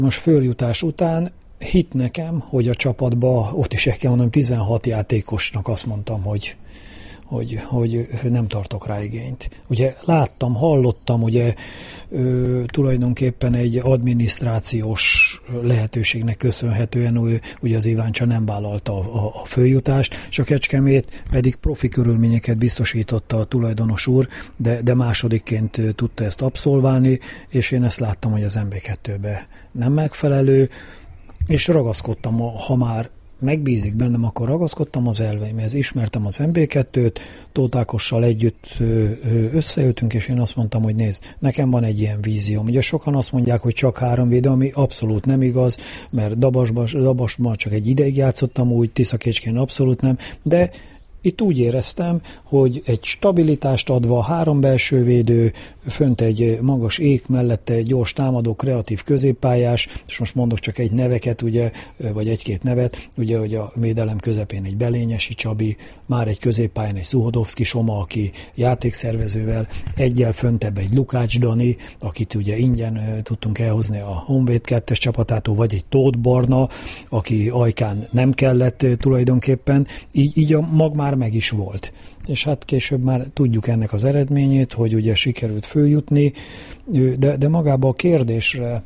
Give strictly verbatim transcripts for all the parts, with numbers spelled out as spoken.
Most följutás után hitt nekem, hogy a csapatba, ott is el kell mondanom, tizenhat játékosnak azt mondtam, hogy, hogy, hogy nem tartok rá igényt. Ugye láttam, hallottam, ugye ö, tulajdonképpen egy adminisztrációs lehetőségnek köszönhetően ő, ugye az Iváncsa nem vállalta a, a följutást, és a Kecskemét pedig profi körülményeket biztosította a tulajdonos úr, de, de másodikként tudta ezt abszolválni, és én ezt láttam, hogy az em bé kettőbe nem megfelelő, és ragaszkodtam, ha már megbízik bennem, akkor ragaszkodtam az elveimhez. Ismertem az em bé kettőt, Tóth Ákossal együtt összejöttünk, és én azt mondtam, hogy nézd, nekem van egy ilyen vízióm. Ugye sokan azt mondják, hogy csak három védő, ami abszolút nem igaz, mert Dabasban, Dabasban csak egy ideig játszottam, úgy Tiszakécskén abszolút nem, de itt úgy éreztem, hogy egy stabilitást adva, három belső védő, fönt egy magas ék mellette egy gyors támadó, kreatív középpályás, és most mondok csak egy neveket, ugye, vagy egy-két nevet, ugye, hogy a védelem közepén egy Belényesi Csabi, már egy középpályán egy Szuhodovszki Soma, aki játékszervezővel, egyel föntebb egy Lukács Dani, akit ugye ingyen tudtunk elhozni a Honvéd kettes csapatától, vagy egy Tóth Barna, aki Ajkán nem kellett tulajdonképpen, így, így a mag már meg is volt. És hát később már tudjuk ennek az eredményét, hogy ugye sikerült följutni, de, de magába a kérdésre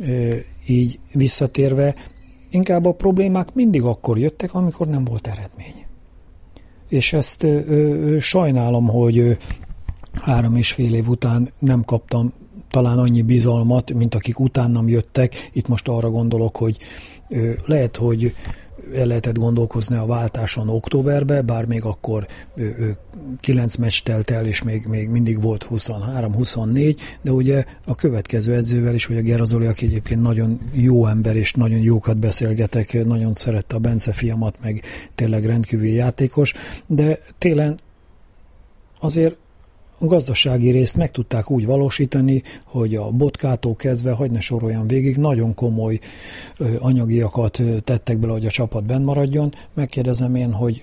így visszatérve, inkább a problémák mindig akkor jöttek, amikor nem volt eredmény. És ezt ö, ö, sajnálom, hogy ö, három és fél év után nem kaptam talán annyi bizalmat, mint akik utánam jöttek. Itt most arra gondolok, hogy ö, lehet, hogy el lehetett gondolkozni a váltáson októberbe, bár még akkor kilenc meccs telt el, és még, még mindig volt huszonhárom huszonnégy, de ugye a következő edzővel is, hogy a Gerazoli, aki egyébként nagyon jó ember, és nagyon jókat beszélgetek, nagyon szerette a Bence fiamat, meg tényleg rendkívüli játékos, de télen azért a gazdasági részt meg tudták úgy valósítani, hogy a Botkától kezdve, hagy ne soroljan végig, nagyon komoly ö, anyagiakat ö, tettek bele, hogy a csapat benn maradjon. Megkérdezem én, hogy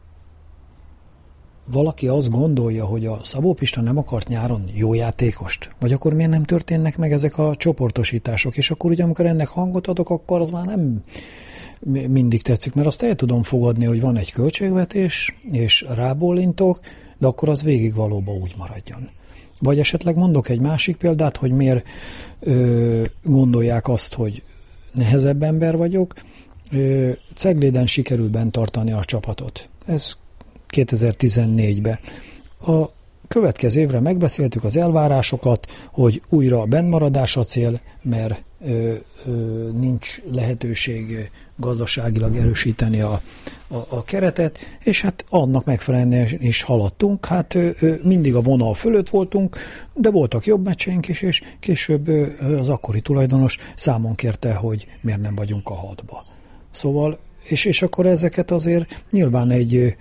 valaki azt gondolja, hogy a Szabó Pista nem akart nyáron jó játékost? Vagy akkor miért nem történnek meg ezek a csoportosítások? És akkor ugye, amikor ennek hangot adok, akkor az már nem mindig tetszik, mert azt el tudom fogadni, hogy van egy költségvetés, és rábólintok, de akkor az végig valóban úgy maradjon. Vagy esetleg mondok egy másik példát, hogy miért ö, gondolják azt, hogy nehezebb ember vagyok. Ö, Cegléden sikerült bent tartani a csapatot. Ez kétezer-tizennégyben. A következő évre megbeszéltük az elvárásokat, hogy újra a bennmaradás a cél, mert ö, ö, nincs lehetőség gazdaságilag erősíteni a, a, a keretet, és hát annak megfelelően is haladtunk. Hát ö, ö, mindig a vonal fölött voltunk, de voltak jobb meccseink is, és később ö, az akkori tulajdonos számon kérte, hogy miért nem vagyunk a hatba. Szóval, és, és akkor ezeket azért nyilván egy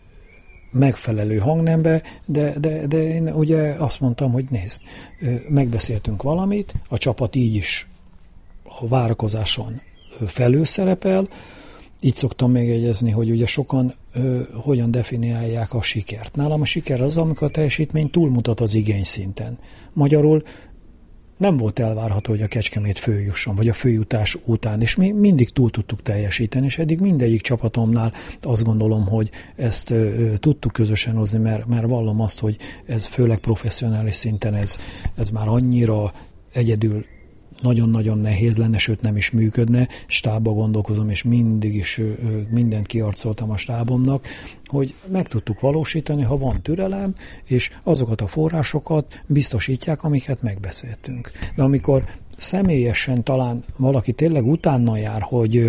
megfelelő hangnembe, de, de, de én ugye azt mondtam, hogy nézd, megbeszéltünk valamit, a csapat így is a várakozáson felül szerepel, így szoktam még jegyezni, hogy ugye sokan ö, hogyan definiálják a sikert. Nálam a siker az, amikor a teljesítmény túlmutat az igény szinten. Magyarul nem volt elvárható, hogy a Kecskemét följusson, vagy a följutás után, és mi mindig túl tudtuk teljesíteni, és eddig mindegyik csapatomnál azt gondolom, hogy ezt ö, tudtuk közösen hozni, mert, mert vallom azt, hogy ez főleg professzionális szinten ez, ez már annyira egyedül nagyon-nagyon nehéz lenne, sőt nem is működne, stábba gondolkozom, és mindig is ö, mindent kiarcoltam a stábomnak, hogy meg tudtuk valósítani, ha van türelem, és azokat a forrásokat biztosítják, amiket megbeszéltünk. De amikor személyesen talán valaki tényleg utána jár, hogy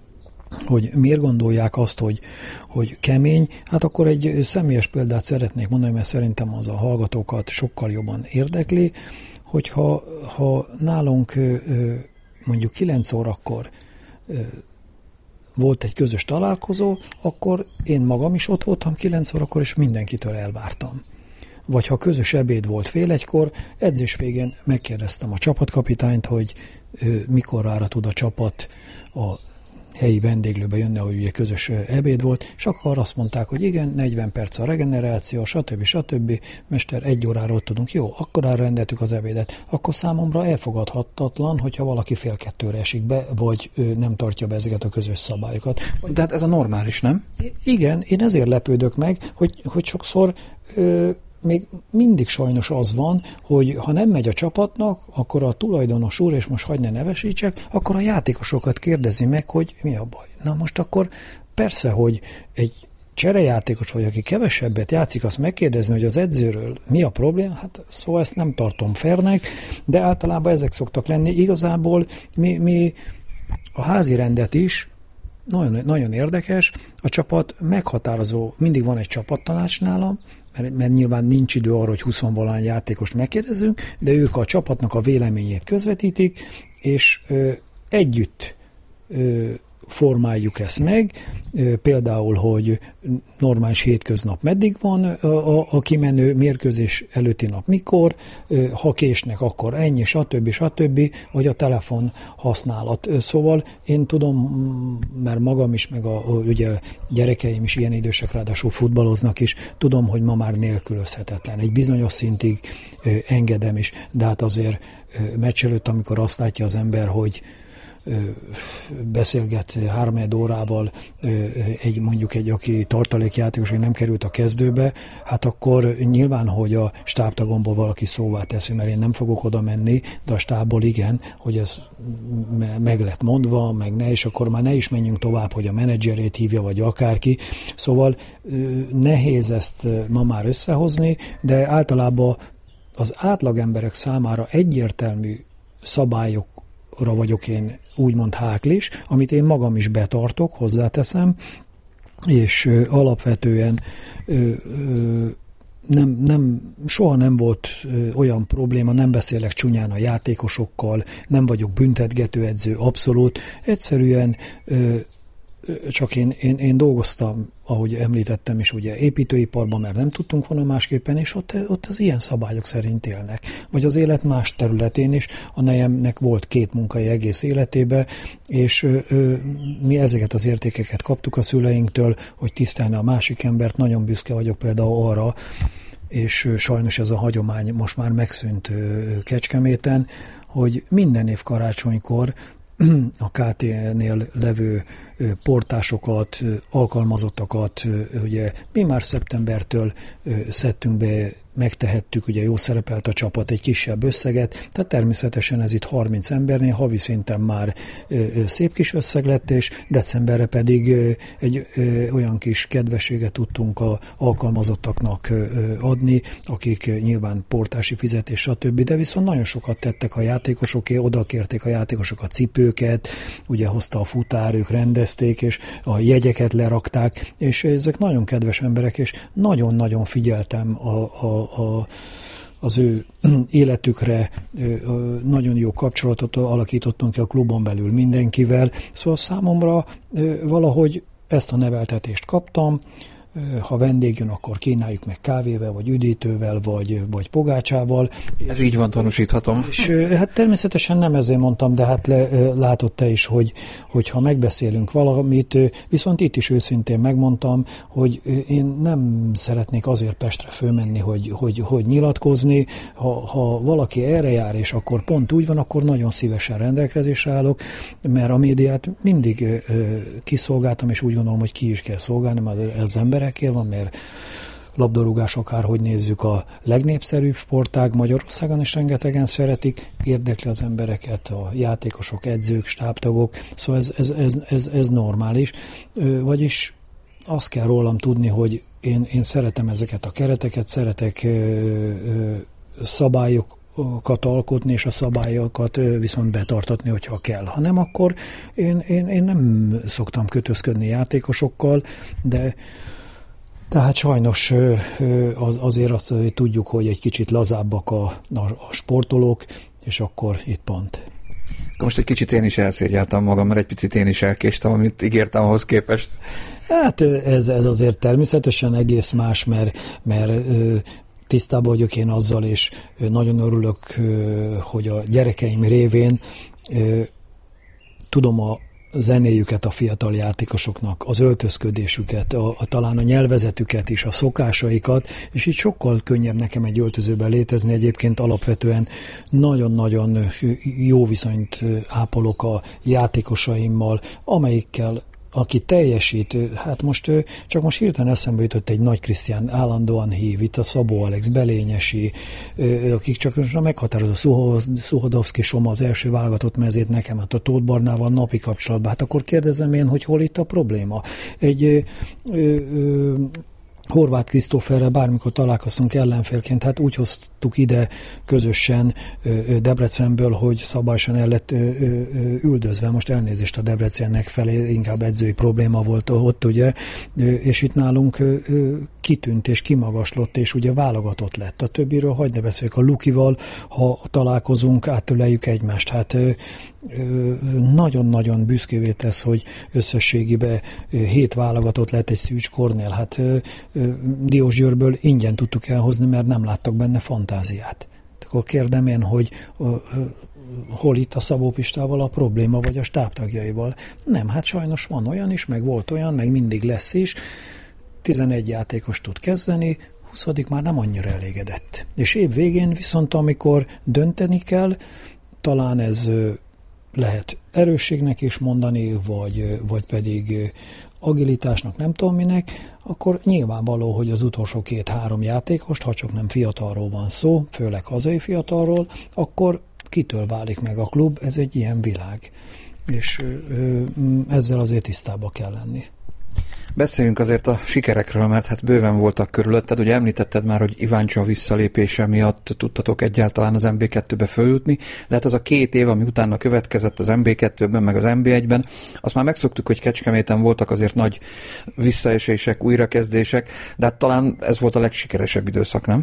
hogy miért gondolják azt, hogy, hogy kemény, hát akkor egy személyes példát szeretnék mondani, mert szerintem az a hallgatókat sokkal jobban érdekli, hogyha ha nálunk mondjuk kilenc órakor volt egy közös találkozó, akkor én magam is ott voltam kilenc órakor, és mindenkitől elvártam. Vagy ha közös ebéd volt fél egykor, edzés végén megkérdeztem a csapatkapitányt, hogy mikorra tud a csapat a helyi vendéglőbe jönne, hogy ugye közös ebéd volt, és akkor azt mondták, hogy igen, negyven perc a regeneráció, stb. stb. Mester, egy órára ott tudunk. Jó, akkor elrendeltük az ebédet. Akkor számomra elfogadhatatlan, hogyha valaki fél kettőre esik be, vagy nem tartja be ezeket a közös szabályokat. De hát ez a normális, nem? Igen, én ezért lepődök meg, hogy, hogy sokszor ö, még mindig sajnos az van, hogy ha nem megy a csapatnak, akkor a tulajdonos úr, és most hagyd ne nevesítsek, akkor a játékosokat kérdezi meg, hogy mi a baj. Na most akkor persze, hogy egy cserejátékos vagy, aki kevesebbet játszik, azt megkérdezni, hogy az edzőről mi a probléma, hát szóval ezt nem tartom fairnek, de általában ezek szoktak lenni. Igazából mi, mi a házi rendet is, nagyon, nagyon érdekes, a csapat meghatározó, mindig van egy csapattanács nálam, mert, mert nyilván nincs idő arra, hogy huszonvalány játékost megkérdezünk, de ők a csapatnak a véleményét közvetítik, és ö, együtt ö, formáljuk ezt meg, például, hogy normális hétköznap meddig van a, a kimenő, mérkőzés előtti nap mikor, ha késnek, akkor ennyi, stb. stb., vagy a telefon használat. Szóval én tudom, mert magam is, meg a, ugye gyerekeim is ilyen idősek, ráadásul futballoznak is, tudom, hogy ma már nélkülözhetetlen. Egy bizonyos szintig engedem is, de hát azért meccs előtt, amikor azt látja az ember, hogy beszélget három órával egy, mondjuk egy, aki tartalékjátékos, hogy nem került a kezdőbe, hát akkor nyilván, hogy a stábtagomból valaki szóvá teszi, mert én nem fogok oda menni, de a stábból igen, hogy ez meg lett mondva, meg ne, és akkor már ne is menjünk tovább, hogy a menedzserét hívja, vagy akárki. Szóval nehéz ezt ma már összehozni, de általában az átlagemberek számára egyértelmű szabályok vagyok én úgymond háklis, amit én magam is betartok, hozzáteszem, és ö, alapvetően ö, ö, nem, nem, soha nem volt ö, olyan probléma, nem beszélek csúnyán a játékosokkal, nem vagyok büntetgető edző, abszolút. Egyszerűen ö, csak én, én, én dolgoztam, ahogy említettem is, ugye építőiparban, mert nem tudtunk volna másképpen, és ott, ott az ilyen szabályok szerint élnek. Vagy az élet más területén is, a nejemnek volt két munkai egész életébe, és ö, ö, mi ezeket az értékeket kaptuk a szüleinktől, hogy tisztelni a másik embert. Nagyon büszke vagyok például arra, és ö, sajnos ez a hagyomány most már megszűnt ö, Kecskeméten, hogy minden év karácsonykor a ká té-nél levő portásokat, alkalmazottakat, ugye mi már szeptembertől szedtünk be, megtehettük, ugye jó szerepelt a csapat, egy kisebb összeget, tehát természetesen ez itt harminc embernél, havi szinten már szép kis összeg lett, és decemberre pedig egy olyan kis kedvességet tudtunk a alkalmazottaknak adni, akik nyilván portási fizetés, stb., de viszont nagyon sokat tettek a játékosoké, oda kérték a játékosok a cipőket, ugye hozta a futár, ők rendezték, és a jegyeket lerakták, és ezek nagyon kedves emberek, és nagyon-nagyon figyeltem a, a A, az ő életükre, nagyon jó kapcsolatot alakítottunk ki a klubon belül mindenkivel, szóval számomra valahogy ezt a neveltetést kaptam, ha vendég jön, akkor kínáljuk meg kávével, vagy üdítővel, vagy, vagy pogácsával. Ez így van, tanúsíthatom. És hát természetesen nem ezért mondtam, de hát le, látod te is, hogy, hogy ha megbeszélünk valamit, viszont itt is őszintén megmondtam, hogy én nem szeretnék azért Pestre fölmenni, hogy, hogy, hogy nyilatkozni. Ha, ha valaki erre jár, és akkor pont úgy van, akkor nagyon szívesen rendelkezésre állok, mert a médiát mindig kiszolgáltam, és úgy gondolom, hogy ki is kell szolgálni, mert az embereké van, mert labdarúgás akárhogy nézzük a legnépszerűbb sportág, Magyarországon is rengetegen szeretik, érdekli az embereket, a játékosok, edzők, stábtagok, szóval ez, ez, ez, ez, ez normális, vagyis azt kell rólam tudni, hogy én, én szeretem ezeket a kereteket, szeretek ö, ö, szabályokat alkotni, és a szabályokat viszont betartatni, hogyha kell. Ha nem, akkor én, én, én nem szoktam kötözködni játékosokkal, de tehát sajnos az, azért azt azért tudjuk, hogy egy kicsit lazábbak a, a, a sportolók, és akkor itt pont. Most egy kicsit én is elszégyeltem magam, mert egy picit én is elkéstem, amit ígértem ahhoz képest. Hát ez, ez azért természetesen egész más, mert, mert tisztában vagyok én azzal, és nagyon örülök, hogy a gyerekeim révén tudom a zenéjüket a fiatal játékosoknak, az öltözködésüket, a, a, talán a nyelvezetüket is, a szokásaikat, és így sokkal könnyebb nekem egy öltözőben létezni. Egyébként alapvetően nagyon-nagyon jó viszonyt ápolok a játékosaimmal, amelyikkel aki teljesít, hát most csak most hirtelen eszembe jutott egy Nagy Krisztián, állandóan hív, itt a Szabó Alex, Belényesi, akik csak most meghatározó, Szuhodovszki Soma az első válogatott mezét nekem, hát a Tóth Barnával napi kapcsolatban. Hát akkor kérdezem én, hogy hol itt a probléma? Egy ö, ö, Horváth Krisztóferrel bármikor találkoztunk ellenfélként, hát úgy hoztuk ide közösen Debrecenből, hogy szabályosan el lett üldözve. Most elnézést a Debrecennek felé, inkább edzői probléma volt ott, ugye, és itt nálunk kitűnt és kimagaslott, és ugye válogatott lett. A többiről hagyd ne beszéljük. A Lukival, ha találkozunk, átöleljük egymást. Hát nagyon-nagyon büszkévé tesz, hogy összességében hét válogatott lett egy Szűcs Kornél. Hát Diósgyőrből ingyen tudtuk elhozni, mert nem láttak benne fantáziát. Akkor kérdem én, hogy hol itt a Szabó Pistával a probléma, vagy a stábtagjaival? Nem, hát sajnos van olyan is, meg volt olyan, meg mindig lesz is. tizenegy játékos tud kezdeni, huszadik már nem annyira elégedett. És év végén viszont, amikor dönteni kell, talán ez lehet erősségnek is mondani, vagy, vagy pedig agilitásnak, nem tudom minek, akkor nyilvánvaló, hogy az utolsó két-három játékost, ha csak nem fiatalról van szó, főleg hazai fiatalról, akkor kitől válik meg a klub, ez egy ilyen világ. És ö, ezzel azért tisztába kell lenni. Beszéljünk azért a sikerekről, mert hát bőven voltak körülötted. Ugye említetted már, hogy Iváncsa visszalépése miatt tudtatok egyáltalán az en bé kettőbe följutni, de hát az a két év, ami utána következett az en bé kettőben, meg az en bé egyben, azt már megszoktuk, hogy Kecskeméten voltak azért nagy visszaesések, újrakezdések, de hát talán ez volt a legsikeresebb időszak, nem?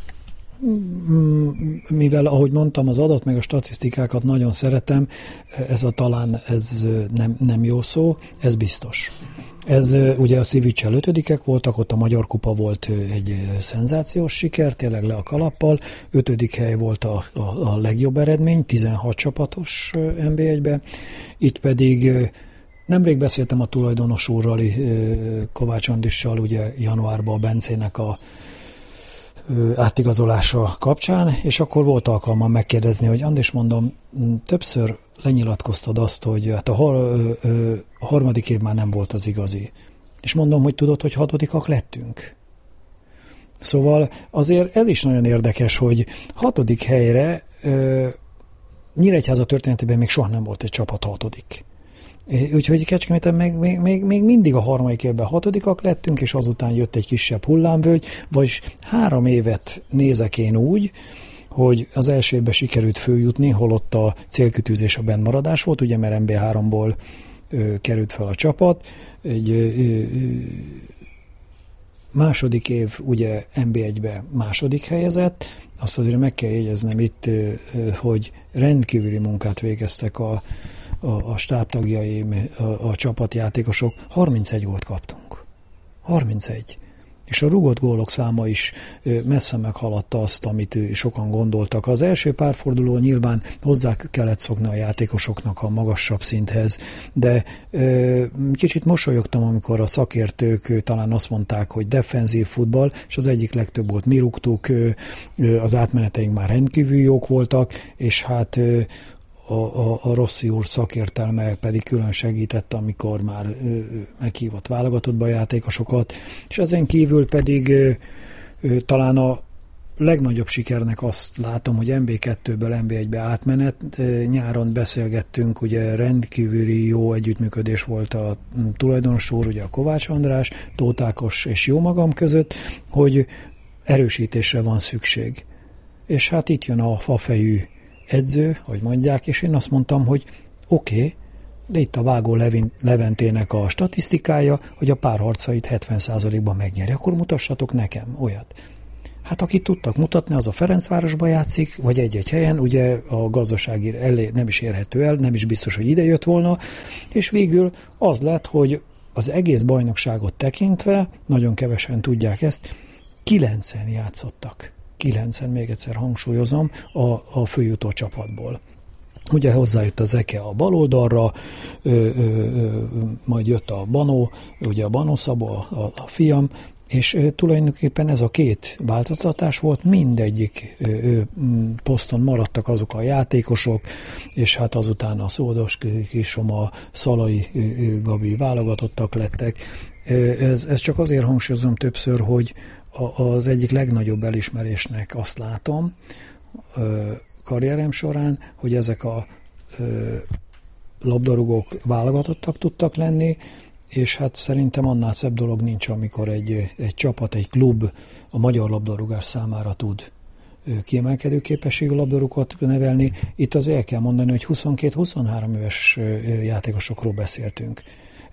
Mivel, ahogy mondtam, az adat meg a statisztikákat nagyon szeretem, ez a talán ez nem, nem jó szó, ez biztos. Ez ugye a Szivicsel ötödikek voltak, ott a Magyar Kupa volt egy szenzációs siker, tényleg le a kalappal, ötödik hely volt a, a, a legjobb eredmény, tizenhat csapatos en bé egybe, itt pedig nemrég beszéltem a tulajdonos úrral, Kovács Andrissal, ugye januárban a Bencének a átigazolása kapcsán, és akkor volt alkalmam megkérdezni, hogy Andris, mondom, többször lenyilatkoztad azt, hogy hát a, har, a harmadik év már nem volt az igazi. És mondom, hogy tudod, hogy hatodikak lettünk. Szóval azért ez is nagyon érdekes, hogy hatodik helyre Nyíregyháza történetében még soha nem volt egy csapat hatodik. Úgyhogy Kecskeméten még, még, még, még mindig a harmadik évben hatodikak lettünk, és azután jött egy kisebb hullámvölgy, vagyis három évet nézek én úgy, hogy az első évben sikerült följutni, holott a célkütőzés a bennmaradás volt, ugye mert en bé háromból ö, került fel a csapat. Egy ö, ö, második év ugye en bé egyben második helyezett, azt azért meg kell jegyeznem itt, ö, ö, hogy rendkívüli munkát végeztek a a, a stábtagjaim, a, a csapatjátékosok, harmincegy gólt kaptunk. harmincegy. És a rugott gólok száma is messze meghaladta azt, amit sokan gondoltak. Az első pár forduló nyilván hozzá kellett szokni a játékosoknak a magasabb szinthez, de ö, kicsit mosolyogtam, amikor a szakértők talán azt mondták, hogy defenzív futball, és az egyik legtöbb volt mi rúgtuk, az átmeneteink már rendkívül jók voltak, és hát ö, A, a, a Rossi úr szakértelme pedig külön segített, amikor már ö, meghívott válogatottba játékosokat, és ezen kívül pedig ö, ö, talán a legnagyobb sikernek azt látom, hogy en bé kettőből en bé egybe átmenet. Ö, nyáron beszélgettünk, ugye rendkívüli jó együttműködés volt a tulajdonos úr, ugye a Kovács András, Tóth Ákos és jó magam között, hogy erősítésre van szükség. És hát itt jön a fafejű edző, hogy mondják, és én azt mondtam, hogy oké, okay, de itt a Vágó Levin, Leventének a statisztikája, hogy a párharcait hetven százalékban megnyeri, akkor mutassatok nekem olyat. Hát akit tudtak mutatni, az a Ferencvárosban játszik, vagy egy-egy helyen, ugye a gazdasági elé nem is érhető el, nem is biztos, hogy ide jött volna, és végül az lett, hogy az egész bajnokságot tekintve, nagyon kevesen tudják ezt, kilencen játszottak. kilencen, még egyszer hangsúlyozom, a, a főjutó csapatból. Ugye hozzájött az Eke a bal oldalra, ö, ö, ö, majd jött a Banó, ugye a Banó Szabó, a, a fiam, és ö, tulajdonképpen ez a két változtatás volt, mindegyik ö, ö, poszton maradtak azok a játékosok, és hát azután a Szódos Kisoma, Szalai ö, ö, Gabi válogatottak lettek. Ö, ez, ez csak azért hangsúlyozom többször, hogy a, az egyik legnagyobb elismerésnek azt látom, ö, karrierem során, hogy ezek a ö, labdarúgók válogatottak tudtak lenni, és hát szerintem annál szebb dolog nincs, amikor egy, egy csapat, egy klub a magyar labdarúgás számára tud kiemelkedő képességű labdarúgókat nevelni. Itt azért el kell mondani, hogy huszonkét-huszonhárom éves játékosokról beszéltünk.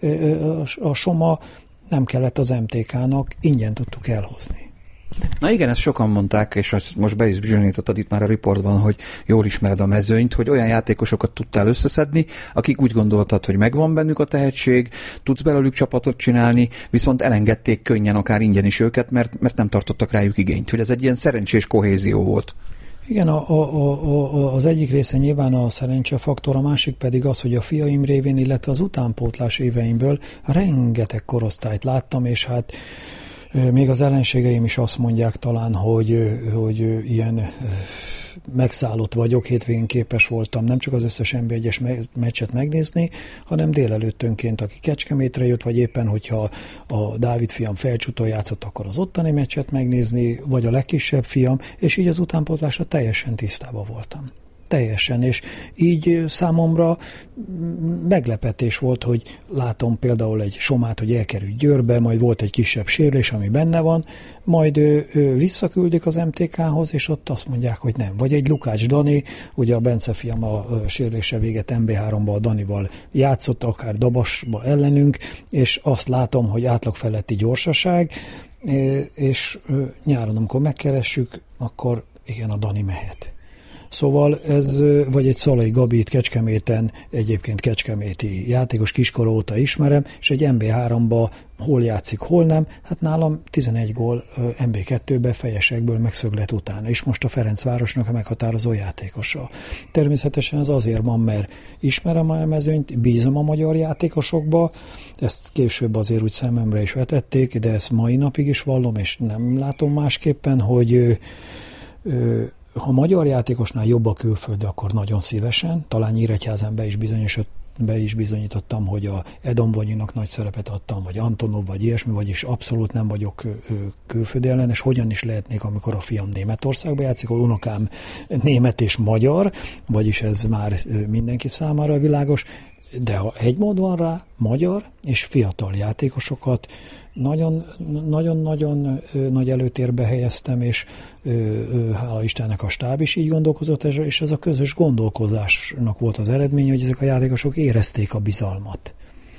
A Soma nem kellett az em té ká-nak, ingyen tudtuk elhozni. Na igen, ezt sokan mondták, és most be is bizonyítottad itt már a riportban, hogy jól ismered a mezőnyt, hogy olyan játékosokat tudtál összeszedni, akik úgy gondoltad, hogy megvan bennük a tehetség, tudsz belőlük csapatot csinálni, viszont elengedték könnyen, akár ingyen is őket, mert, mert nem tartottak rájuk igényt, hogy ez egy ilyen szerencsés kohézió volt. Igen, a, a, a, az egyik része nyilván a szerencsefaktor, a másik pedig az, hogy a fiaim révén, illetve az utánpótlás éveimből rengeteg korosztályt láttam, és hát még az ellenségeim is azt mondják talán, hogy, hogy ilyen megszállott vagyok, hétvégén képes voltam nem csak az összes en bé egyes meccset megnézni, hanem délelőttönként, aki Kecskemétre jött, vagy éppen, hogyha a Dávid fiam Felcsúton játszott, akkor az ottani meccset megnézni, vagy a legkisebb fiam, és így az utánpótlásra teljesen tisztában voltam. Teljesen, és így számomra meglepetés volt, hogy látom például egy Somát, hogy elkerült Győrbe, majd volt egy kisebb sérülés, ami benne van, majd ő, ő visszaküldik az em té ká-hoz, és ott azt mondják, hogy nem. Vagy egy Lukács Dani, ugye a Bence fiam a sérülése véget em bé háromba a Danival játszott, akár Dabasba ellenünk, és azt látom, hogy átlag feletti gyorsaság, és nyáron, amikor megkeressük, akkor igen, a Dani mehet. Szóval ez, vagy egy Szalai Gabit Kecskeméten, egyébként kecskeméti játékos, kiskor óta ismerem, és egy em bé háromba hol játszik, hol nem, hát nálam tizenegy gól em bé kettőbe fejesekből megszöglet után, és most a Ferencvárosnak a meghatározó játékosa. Természetesen ez azért van, mert ismerem a mezőnyt, bízom a magyar játékosokba, ezt később azért úgy szememre is vetették, de ezt mai napig is vallom, és nem látom másképpen, hogy ö, ö, ha magyar játékosnál jobb a külföldi, akkor nagyon szívesen. Talán Nyíregyházán be is, be is bizonyítottam, hogy a Edom Vonyinak nagy szerepet adtam, vagy Antonov, vagy ilyesmi, vagyis abszolút nem vagyok külföldi ellenes. Hogyan is lehetnék, amikor a fiam Németországban játszik, a unokám német és magyar, vagyis ez már mindenki számára világos. De ha egy mód van rá, magyar és fiatal játékosokat nagyon-nagyon nagy előtérbe helyeztem, és hála Istennek a stáb is így gondolkozott, és ez a közös gondolkozásnak volt az eredmény, hogy ezek a játékosok érezték a bizalmat.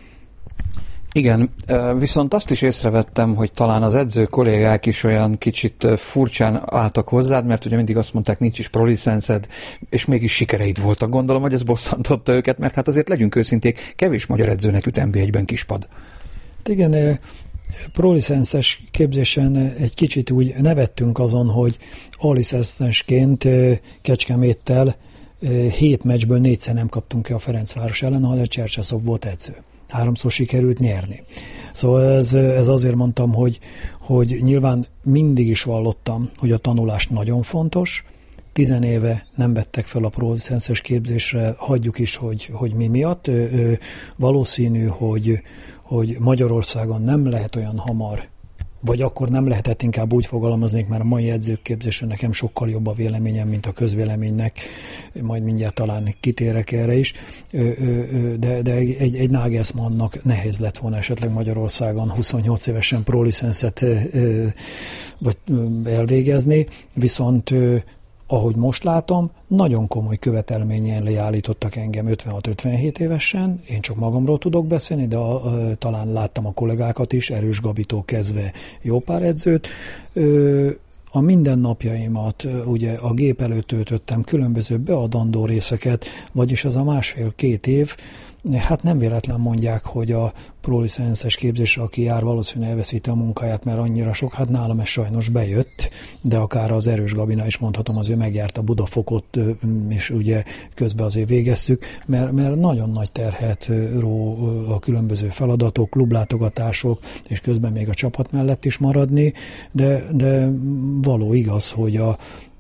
Igen, viszont azt is észrevettem, hogy talán az edző kollégák is olyan kicsit furcsán álltak hozzád, mert ugye mindig azt mondták, nincs is prolicenszed, és mégis sikereid voltak. Gondolom, hogy ez bosszantotta őket, mert hát azért legyünk őszinték, kevés magyar edzőnek üt en bé egyben kispad. Igen, prolicenszes képzésen egy kicsit úgy nevettünk azon, hogy alicenszesként Kecskeméttel hét meccsből négyszer nem kaptunk ki a Ferencváros ellen, ahol a Csercseszov volt edző. Háromszor sikerült nyerni. Szóval ez, ez azért mondtam, hogy, hogy nyilván mindig is vallottam, hogy a tanulás nagyon fontos. Tizen éve nem vettek fel a prolicenszes képzésre, hagyjuk is, hogy, hogy mi miatt. Ö, ö, valószínű, hogy, hogy Magyarországon nem lehet olyan hamar, vagy akkor nem lehetett, inkább úgy fogalmaznék, mert a mai edzőképzésen nekem sokkal jobb a véleményem, mint a közvéleménynek, majd mindjárt talán kitérek erre is, de, de egy, egy Nagelsmannnak nehéz lett volna esetleg Magyarországon huszonnyolc évesen prolicenszet vagy elvégezni, viszont ahogy most látom, nagyon komoly követelményen leállítottak engem ötvenhat-ötvenhét évesen, én csak magamról tudok beszélni, de a, a, talán láttam a kollégákat is, Erős Gabitól kezdve jó pár edzőt. Ö, a mindennapjaimat ugye a gép előtt töltöttem különböző beadandó részeket, vagyis az a másfél-két év, Hát nem véletlen mondják, hogy a prolicenszes képzésre, aki jár, valószínűleg elveszíti a munkáját, mert annyira sok. Hát nálam ez sajnos bejött, de akár az Erős Gabina is mondhatom, azért megjárta Budafokot, és ugye közben azért végeztük, mert, mert nagyon nagy terhet ró a különböző feladatok, klublátogatások, és közben még a csapat mellett is maradni, de, de való igaz, hogy a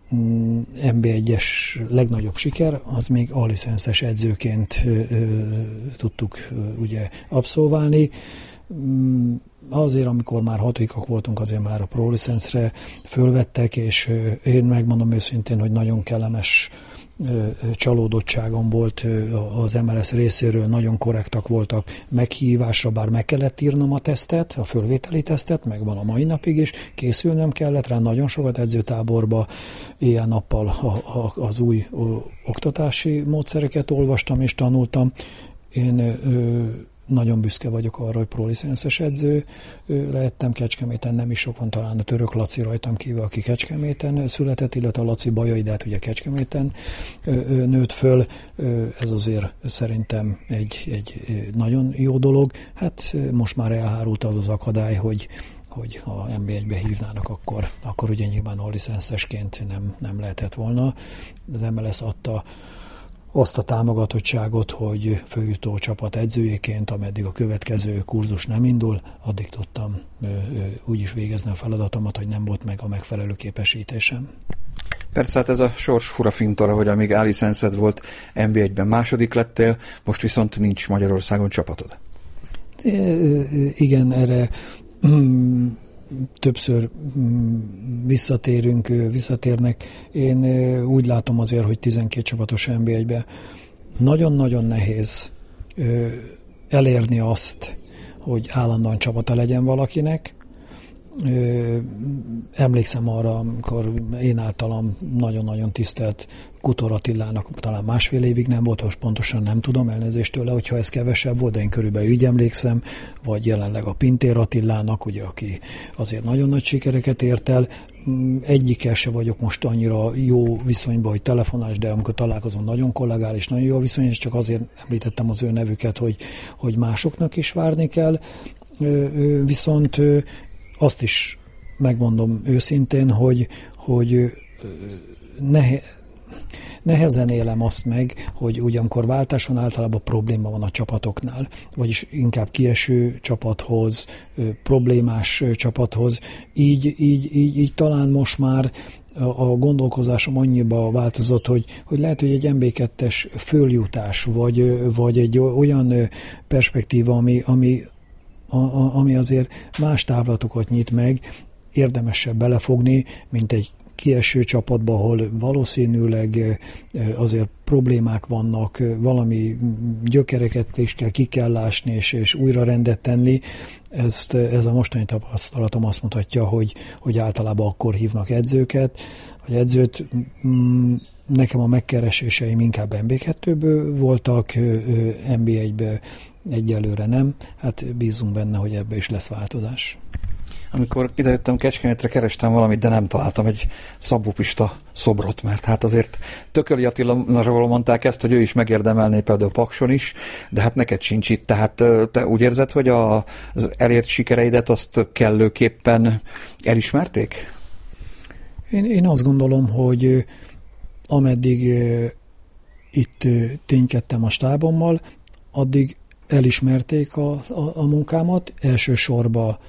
em bé egyes legnagyobb siker, az még A-licenszes edzőként ö, ö, tudtuk ö, ugye abszolválni. Azért, amikor már hatodikak voltunk, azért már a pro-licenszre fölvettek, és ö, én megmondom őszintén, hogy nagyon kellemes csalódottságom volt az em el es részéről, nagyon korrektak voltak meghívásra, bár meg kellett írnom a tesztet, a fölvételi tesztet, meg van a mai napig is, készülnöm kellett rá, nagyon sokat edzőtáborba, éjjel-nappal az új oktatási módszereket olvastam és tanultam. Én nagyon büszke vagyok arra, hogy prolicenszes edző lehettem Kecskeméten, nem is sok van, talán a Török Laci rajtam kívül, aki Kecskeméten született, illetve a Laci Bajai, de hát ugye Kecskeméten nőtt föl. Ez azért szerintem egy, egy nagyon jó dolog. Hát most már elhárult az az akadály, hogy hogy ha em bé egybe hívnának, akkor, akkor ugye nyilván A-licenszesként nem, nem lehetett volna. Az em el es adta azt a támogatottságot, hogy főjutó csapat edzőjéként, ameddig a következő kurzus nem indul, addig tudtam ö, ö, úgy is végezni a feladatomat, hogy nem volt meg a megfelelő képesítésem. Persze, hát ez a sors fura fintora, hogy amíg A-licenszed volt, em bé egyben második lettél, most viszont nincs Magyarországon csapatod. Igen, erre többször visszatérünk, visszatérnek. Én úgy látom azért, hogy tizenkét csapatos em bé egybe nagyon-nagyon nehéz elérni azt, hogy állandóan csapata legyen valakinek. Emlékszem arra, amikor én általam nagyon-nagyon tisztelt Kutor Attilának talán másfél évig nem volt, most pontosan nem tudom, elnézést tőle, hogyha ez kevesebb volt, de én körülbelül így emlékszem, vagy jelenleg a Pintér Attilának, ugye, aki azért nagyon nagy sikereket ért el. Egyikkel se vagyok most annyira jó viszonyban, hogy telefonálás, de amikor találkozom, nagyon kollégális, nagyon jó viszony, és csak azért említettem az ő nevüket, hogy, hogy másoknak is várni kell. Viszont azt is megmondom őszintén, hogy, hogy nehe, nehezen élem azt meg, hogy ugye amikor váltás van, általában probléma van a csapatoknál, vagyis inkább kieső csapathoz, problémás csapathoz. Így, így, így, így talán most már a gondolkozásom annyiba változott, hogy, hogy lehet, hogy egy em bé kettes följutás, vagy, vagy egy olyan perspektíva, ami, ami A, a, ami azért más távlatokat nyit meg, érdemesebb belefogni, mint egy kieső csapatba, ahol valószínűleg azért problémák vannak, valami gyökereket is kell, ki kell lásni, és, és újra rendet tenni. Ezt, ez a mostani tapasztalatom azt mutatja, hogy, hogy általában akkor hívnak edzőket, vagy edzőt. Nekem a megkereséseim inkább em bé kettőből voltak, em bé egybe egyelőre nem. Hát bízunk benne, hogy ebbe is lesz változás. Amikor idejöttem Kecskemétre, kerestem valamit, de nem találtam egy Szabó Pista szobrot, mert hát azért Tököli Attiláról mondták ezt, hogy ő is megérdemelné például Pakson is, de hát neked sincs itt. Tehát te úgy érzed, hogy az elért sikereidet azt kellőképpen elismerték? Én, én azt gondolom, hogy ameddig itt ténykedtem a stábommal, addig elismerték a, a, a munkámat, elsősorban a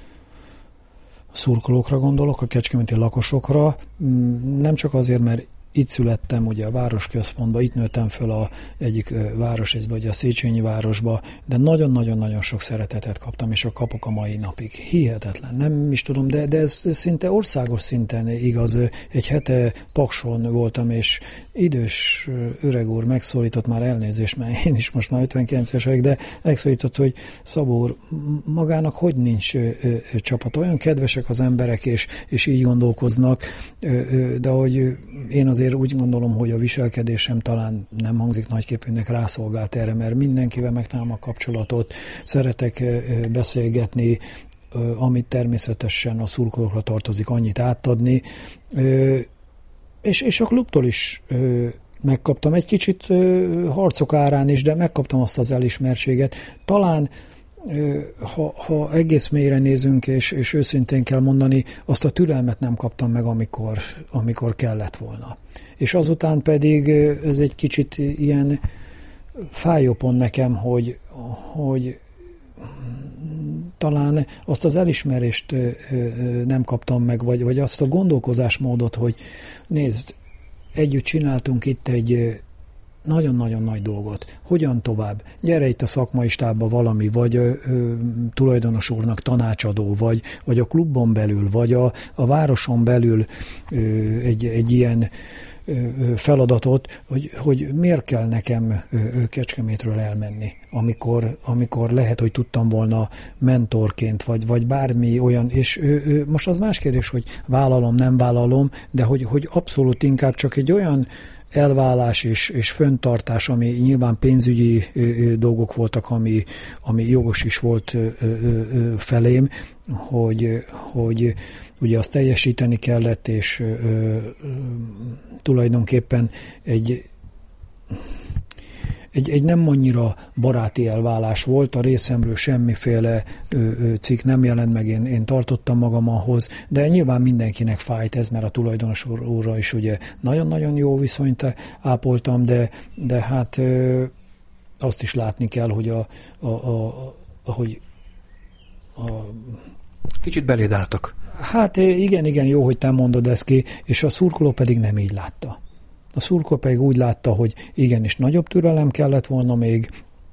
szurkolókra gondolok, a kecskeméti lakosokra, nem csak azért, mert itt születtem, ugye a városközpontban, itt nőttem föl a egyik városrészben, ugye a Széchenyi városba, de nagyon-nagyon-nagyon sok szeretetet kaptam, és a kapok a mai napig. Hihetetlen, nem is tudom, de, de ez szinte országos szinten igaz. Egy hete Pakson voltam, és idős öreg úr megszólított, már elnézést, mert én is most már ötvenkilences vagyok, de megszólított, hogy Szabó úr, magának hogy nincs csapat? Olyan kedvesek az emberek, és, és így gondolkoznak, de hogy én azért úgy gondolom, hogy a viselkedésem talán nem hangzik nagyképűnek, rászolgált erre, mert mindenkivel megtalálom a kapcsolatot, szeretek beszélgetni, amit természetesen a szurkolókra tartozik, annyit átadni, és, és a klubtól is megkaptam egy kicsit harcok árán is, de megkaptam azt az elismertséget. Talán Ha, ha egész mélyre nézünk, és, és őszintén kell mondani, azt a türelmet nem kaptam meg, amikor, amikor kellett volna. És azután pedig ez egy kicsit ilyen fájó pont nekem, hogy, hogy talán azt az elismerést nem kaptam meg, vagy, vagy azt a gondolkozásmódot, hogy nézd, együtt csináltunk itt egy nagyon-nagyon nagy dolgot. Hogyan tovább? Gyere itt a szakmai stábba valami, vagy ö, ö, tulajdonos úrnak tanácsadó, vagy, vagy a klubon belül, vagy a, a városon belül ö, egy, egy ilyen ö, feladatot, hogy, hogy miért kell nekem ö, ö, Kecskemétről elmenni, amikor, amikor lehet, hogy tudtam volna mentorként, vagy, vagy bármi olyan, és ö, ö, most az más kérdés, hogy vállalom, nem vállalom, de hogy, hogy abszolút inkább csak egy olyan elvállás és, és föntartás, ami nyilván pénzügyi ö, ö, dolgok voltak, ami, ami jogos is volt ö, ö, ö, felém, hogy, hogy ugye azt teljesíteni kellett, és ö, ö, tulajdonképpen egy Egy, egy nem annyira baráti elválás volt, a részemről semmiféle ö, ö, cikk nem jelent meg, én, én tartottam magam ahhoz, de nyilván mindenkinek fájt ez, mert a tulajdonos úrra is ugye nagyon-nagyon jó viszonyt ápoltam, de, de hát ö, azt is látni kell, hogy a, a, a, a, hogy a Kicsit beléd álltak. Hát igen, igen, jó, hogy te mondod ezt ki, és a szurkoló pedig nem így látta. A szurkoló pedig úgy látta, hogy igenis nagyobb türelem kellett volna még.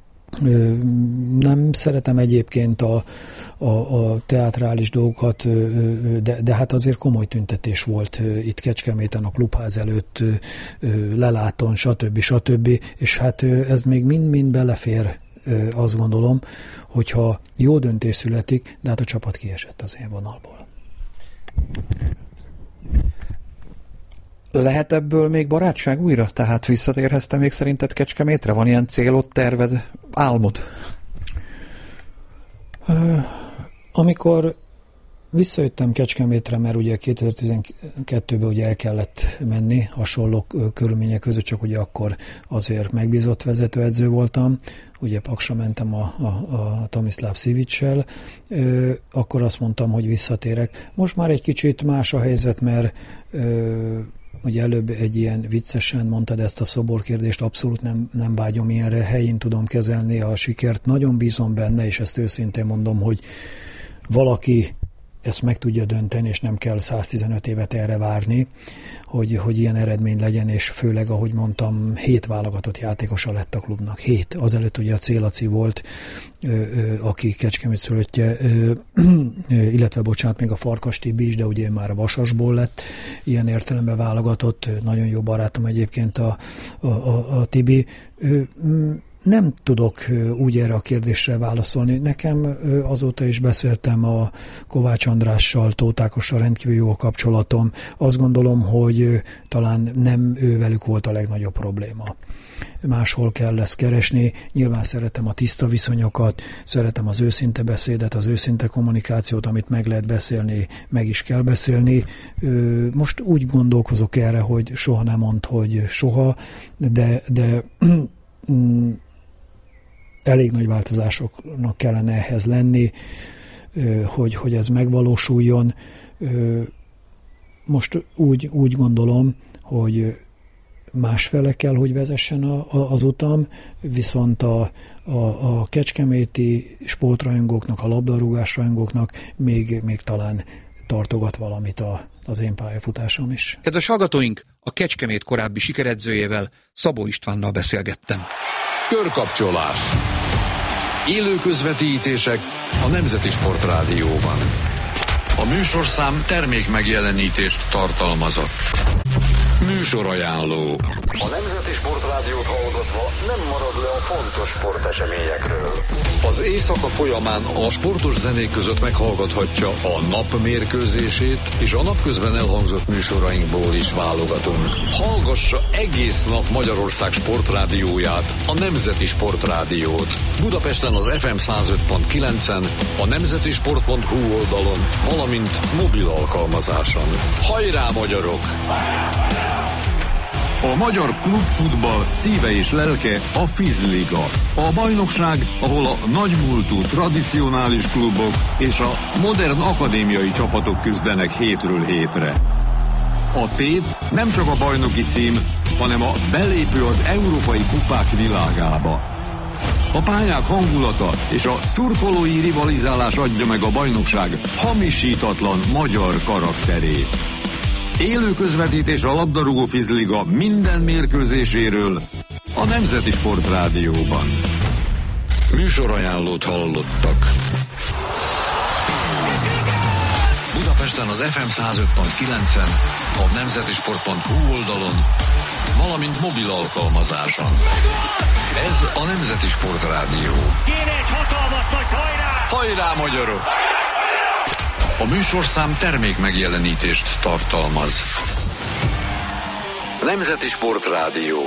Nem szeretem egyébként a, a, a teátrális dolgokat, de, de hát azért komoly tüntetés volt itt Kecskeméten a klubház előtt, leláton, stb. stb. És hát ez még mind-mind belefér, azt gondolom, hogyha jó döntés születik, de hát a csapat kiesett az élvonalból. Lehet ebből még barátság újra? Tehát visszatérhetsz te még szerinted Kecskemétre? Van ilyen célod, terved, álmod? Amikor visszajöttem Kecskemétre, mert ugye kétezer-tizenkettőben ugye el kellett menni hasonló körülmények között, csak ugye akkor azért megbízott vezetőedző voltam, ugye Paksra mentem a, a, a Tomislav Sivic-sel, akkor azt mondtam, hogy visszatérek. Most már egy kicsit más a helyzet, mert ö, ugye előbb egy ilyen viccesen mondtad ezt a szoborkérdést, abszolút nem, nem vágyom ilyenre, helyén tudom kezelni a sikert, nagyon bízom benne, és ezt őszintén mondom, hogy valaki ezt meg tudja dönteni, és nem kell száztizenöt évet erre várni, hogy, hogy ilyen eredmény legyen, és főleg, ahogy mondtam, hét válogatott játékosa lett a klubnak. Hét. Azelőtt ugye a Célaci volt, ö, ö, aki Kecskemét szülöttje, ö, ö, illetve bocsánat, még a Farkas Tibi is, de ugye már a Vasasból lett ilyen értelemben válogatott. Nagyon jó barátom egyébként a, a, a, a Tibi. Ö, Nem tudok úgy erre a kérdésre válaszolni. Nekem azóta is beszéltem a Kovács Andrással, Tóth Ákossal, rendkívül jó a kapcsolatom. Azt gondolom, hogy talán nem ővelük volt a legnagyobb probléma. Máshol kell ezt keresni. Nyilván szeretem a tiszta viszonyokat, szeretem az őszinte beszédet, az őszinte kommunikációt, amit meg lehet beszélni, meg is kell beszélni. Most úgy gondolkozok erre, hogy soha nem mond, hogy soha, de, de elég nagy változásoknak kellene ehhez lenni, hogy, hogy ez megvalósuljon. Most úgy, úgy gondolom, hogy másfele kell, hogy vezessen a, a, az utam, viszont a, a, a kecskeméti sportrajongóknak, a labdarúgásrajongóknak még, még talán tartogat valamit a, az én pályafutásom is. Kedves hallgatóink, a Kecskemét korábbi sikeredzőjével, Szabó Istvánnal beszélgettem. Körkapcsolás. Élő közvetítések a Nemzeti Sportrádióban. A műsorszám termék megjelenítést tartalmazott. Műsorajánló. A Nemzeti Sportrádiót hallgatva nem marad le a fontos sporteseményekről. Az éjszaka folyamán a sportos zenék között meghallgathatja a nap mérkőzését, és a napközben elhangzott műsorainkból is válogatunk. Hallgassa egész nap Magyarország sportrádióját, a Nemzeti Sportrádiót. Budapesten az ef em száz öt pont kilencen, a nemzetisport pont hu oldalon, valamint mobil alkalmazáson. Hajrá, magyarok! A magyar klubfutball szíve és lelke a Fizliga. A bajnokság, ahol a nagymúltú tradicionális klubok és a modern akadémiai csapatok küzdenek hétről hétre. A tét nem csak a bajnoki cím, hanem a belépő az európai kupák világába. A pályák hangulata és a szurkolói rivalizálás adja meg a bajnokság hamisítatlan magyar karakterét. Élő közvetítés a labdarúgó Fizliga minden mérkőzéséről a Nemzeti Sportrádióban. Műsorajánlót hallottak. Budapesten az ef em száz öt pont kilencen, a nemzetisport pont hu oldalon, valamint mobil alkalmazáson. Ez a Nemzeti Sportrádió. Kéne egy hatalmas nagy hajrá! Hajrá, magyarok! A műsorszám termék megjelenítést tartalmaz. Nemzeti Sportrádió.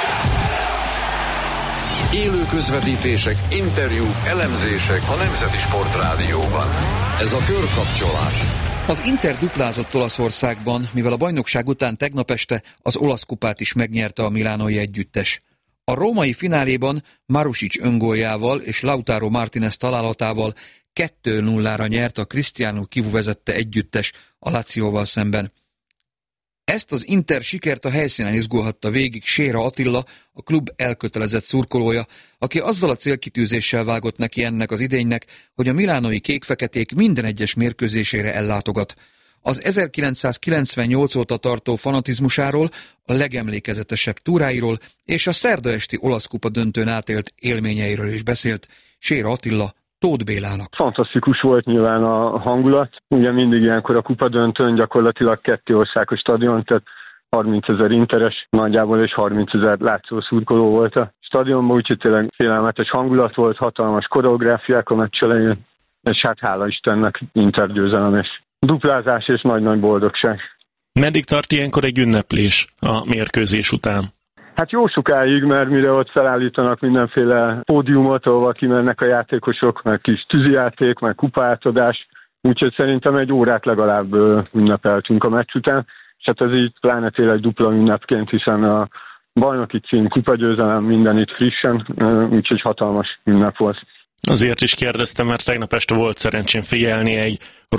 Élő közvetítések, interjúk, elemzések a Nemzeti Sportrádióban. Ez a körkapcsolás. Az Inter duplázott Olaszországban, mivel a bajnokság után tegnap este az olasz kupát is megnyerte a milánói együttes. A római fináléban Marusic öngóljával és Lautaro Martínez találatával kettő nullára nyert a Cristiano Chivu vezette együttes a Lációval szemben. Ezt az Inter sikert a helyszínen izgulhatta végig Séra Attila, a klub elkötelezett szurkolója, aki azzal a célkitűzéssel vágott neki ennek az idénynek, hogy a milánói kék-feketék minden egyes mérkőzésére ellátogat. Az ezerkilencszázkilencvennyolc óta tartó fanatizmusáról, a legemlékezetesebb túráiról és a szerda esti olasz kupa döntőn átélt élményeiről is beszélt Séra Attila Tóth Bélának. Fantasztikus volt nyilván a hangulat. Ugye mindig ilyenkor a kupa döntőn gyakorlatilag kettő országos stadion, tehát harmincezer interes nagyjából és harmincezer látszó szurkoló volt a stadionban, úgyhogy tényleg félelmetes hangulat volt, hatalmas koreográfiák a meccs elején, és hát hála Istennek Inter győzelem és duplázás és nagy-nagy boldogság. Meddig tart ilyenkor egy ünneplés a mérkőzés után? Hát jó sokáig, mert mire ott felállítanak mindenféle pódiumot, ahova kimennek a játékosok, meg kis tűzijáték, meg kupátadás, úgyhogy szerintem egy órát legalább ünnepeltünk a meccs után, és hát ez így pláne tényleg dupla ünnepként, hiszen a bajnoki cím, kupagyőzelem, minden itt frissen, úgyhogy hatalmas ünnep volt. Azért is kérdeztem, mert tegnap este volt szerencsém figyelni egy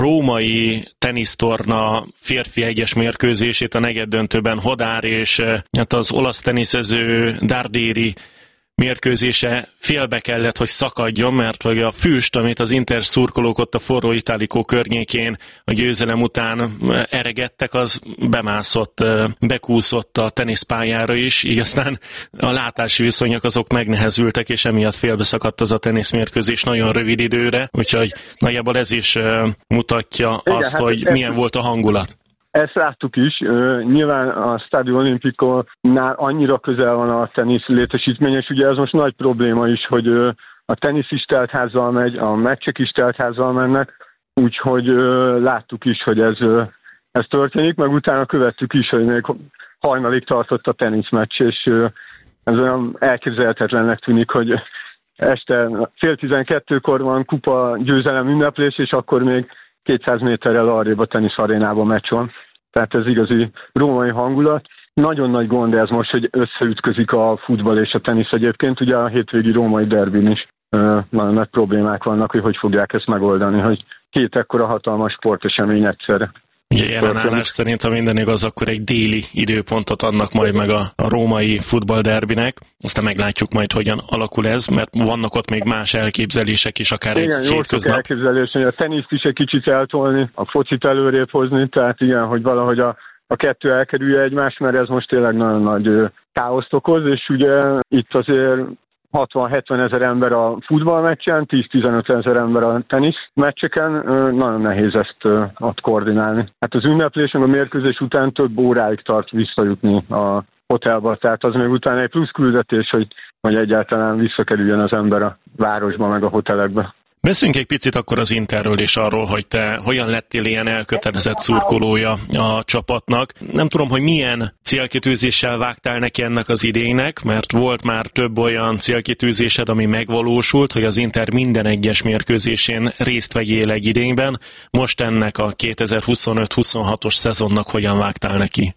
római tenisztorna férfi egyes mérkőzését a negyeddöntőben. Hodár és hát az olasz teniszező Darderi mérkőzése félbe kellett, hogy szakadjon, mert hogy a füst, amit az Inter szurkolók ott a forró Itálikó környékén a győzelem után eregettek, az bemászott, bekúszott a teniszpályára is, így aztán a látási viszonyok azok megnehezültek, és emiatt félbeszakadt az a teniszmérkőzés nagyon rövid időre, úgyhogy nagyjából ez is mutatja Igen, azt, hát hogy ez... milyen volt a hangulat. Ezt láttuk is. Nyilván a Stadio Olimpico-nál annyira közel van a tenisz létesítmény, és ugye ez most nagy probléma is, hogy a tenisz is teltházzal megy, a meccsek is teltházzal mennek, úgyhogy láttuk is, hogy ez, ez történik, meg utána követtük is, hogy még hajnalig tartott a teniszmeccs, és ez olyan elképzelhetetlennek tűnik, hogy este fél tizenkettőkor van kupa győzelem ünneplés, és akkor még kétszáz méterrel arrébb a teniszarénában meccs van. Tehát ez igazi római hangulat. Nagyon nagy gond ez most, hogy összeütközik a futball és a tenisz egyébként. Ugye a hétvégi római derbin is ö, nagyon nagy problémák vannak, hogy hogy fogják ezt megoldani, hogy két ekkora hatalmas sportesemény egyszerre. Ugye jelenállás szerint, ha minden igaz, akkor egy déli időpontot adnak majd meg a, a római futballderbinek. Aztán meglátjuk majd, hogyan alakul ez, mert vannak ott még más elképzelések is, akár igen, egy hétköznap. Elképzelés, hogy a teniszt is egy kicsit eltolni, a focit előrébb hozni, tehát igen, hogy valahogy a, a kettő elkerülje egymást, mert ez most tényleg nagyon nagy káoszt okoz, és ugye itt azért hatvan-hetven ezer ember a futballmeccsen, tíz-tizenöt ezer ember a tenisz meccseken, nagyon nehéz ezt ott koordinálni. Hát az ünneplésen a mérkőzés után több óráig tart visszajutni a hotelba, tehát az még utána egy plusz küldetés, hogy, hogy egyáltalán visszakerüljön az ember a városba, meg a hotelekbe. Beszéljünk egy picit akkor az Interről és arról, hogy te hogyan lettél ilyen elkötelezett szurkolója a csapatnak. Nem tudom, hogy milyen célkitűzéssel vágtál neki ennek az idénynek, mert volt már több olyan célkitűzésed, ami megvalósult, hogy az Inter minden egyes mérkőzésén részt vegyél egy idényben. Most ennek a kétezer-huszonöt-huszonhatos szezonnak hogyan vágtál neki?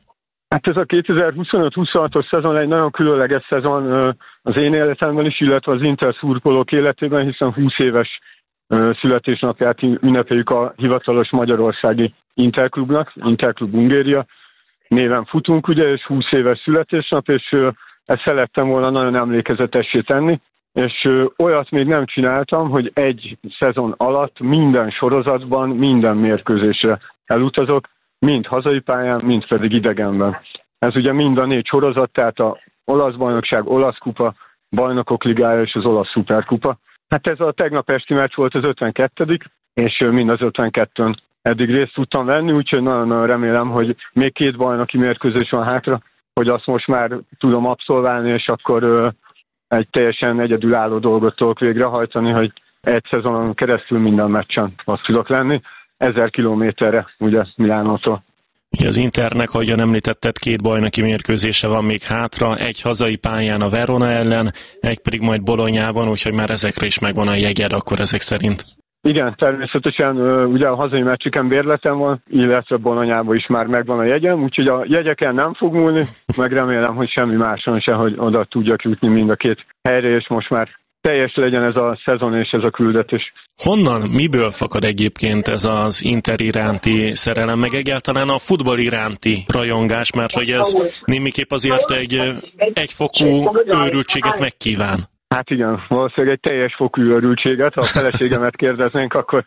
Hát ez a kétezer-huszonöt huszonhatos szezon egy nagyon különleges szezon az én életemben is, illetve az Inter szurkolók életében, hiszen húsz éves születésnapját ünnepeljük a hivatalos magyarországi Interklubnak, Interklub Hungária néven futunk, ugye, és húsz éves születésnap, és ezt szerettem volna nagyon emlékezetessé tenni, és olyat még nem csináltam, hogy egy szezon alatt minden sorozatban, minden mérkőzésre elutazok, mind hazai pályán, mind pedig idegenben. Ez ugye mind a négy sorozat, tehát a olasz bajnokság, olasz kupa, bajnokok ligája és az olasz szuperkupa. Hát ez a tegnap esti meccs volt az ötvenkettedik és mind az ötvenkettőn eddig részt tudtam venni, úgyhogy nagyon-nagyon remélem, hogy még két bajnoki mérkőzés van hátra, hogy azt most már tudom abszolválni, és akkor egy teljesen egyedülálló dolgot tudok végrehajtani, hogy egy szezonon keresztül minden meccsen azt tudok lenni, ezer kilométerre, ugye Milánótól. Ugye az Internek, ahogyan említetted, két bajnoki mérkőzése van még hátra, egy hazai pályán a Verona ellen, egy pedig majd Bolonyában, úgyhogy már ezekre is megvan a jegyed akkor ezek szerint. Igen, természetesen ugye a hazai meccseken bérletem van, illetve Bolonyában is már megvan a jegyem, úgyhogy a jegyeken nem fog múlni, meg remélem, hogy semmi máson se, hogy oda tudjak jutni mind a két helyre, és most már teljes legyen ez a szezon és ez a küldetés. Honnan, miből fakad egyébként ez az Inter iránti szerelem, meg egyáltalán a futball iránti rajongás, mert hogy ez némiképp azért egy egyfokú őrültséget megkíván? Hát igen, valószínűleg egy teljes fokú őrültséget, ha a feleségemet kérdeznénk, akkor